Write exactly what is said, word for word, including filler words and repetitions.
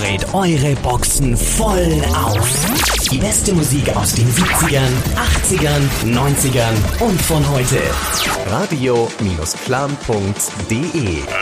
dreht eure Boxen voll auf. Die beste Musik aus den siebzigern, achtzigern, neunzigern und von heute. radio Bindestrich plan punkt de